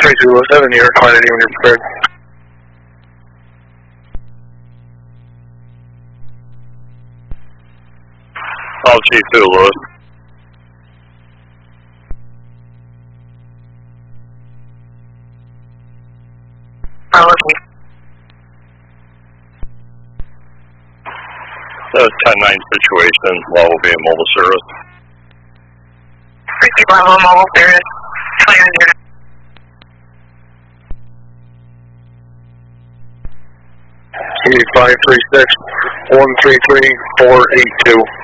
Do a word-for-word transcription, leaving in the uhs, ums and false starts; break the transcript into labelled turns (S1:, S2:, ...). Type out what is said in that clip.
S1: three two oh seven, you're quantity when you're prepared.
S2: All G two, Lewis. That was ten nine situation, level being mobile service.
S3: Receive level mobile service, twenty hundred.
S1: five three six, one three three, four eight two.